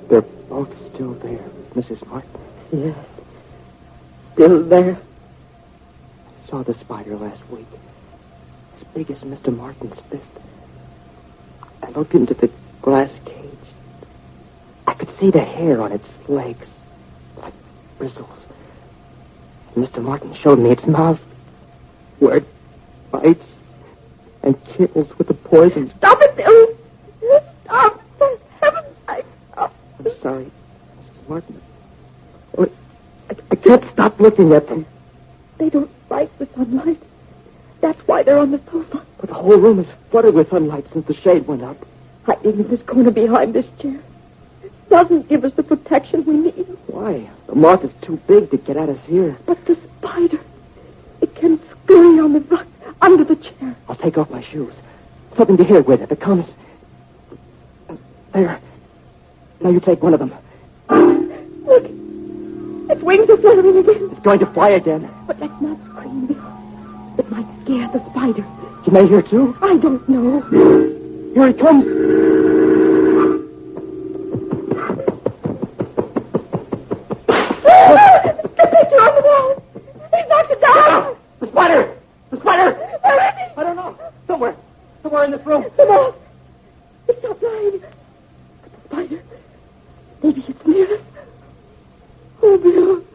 They're both still there, Mrs. Martin. Yes. Still there. I saw the spider last week. As big as Mr. Martin's fist. I looked into the glass cage. I could see the hair on its legs, like bristles. And Mr. Martin showed me its mouth, where it bites and kills with the poison. Stop it, Bill! Stop! For heaven's sake, stop! I'm sorry, Mrs. Martin. I can't stop looking at them. They don't like the sunlight. That's why they're on the sofa. But the whole room is flooded with sunlight since the shade went up. Hiding in this corner behind this chair doesn't give us the protection we need. Why? The moth is too big to get at us here. But the spider, it can scurry on the rug under the chair. I'll take off my shoes. Something to hear with if it comes. There. Now you take one of them. Look. Its wings are fluttering again. It's going to fly again. But let's not scream, Bill. It might scare the spider. You may hear too? I don't know. Here he comes. The picture on the wall. He's knocked it down. The spider! The spider! Where is he? I don't know. Somewhere in this room. The moth. It's not flying. But the spider. Maybe it's near us. Oh, Bill.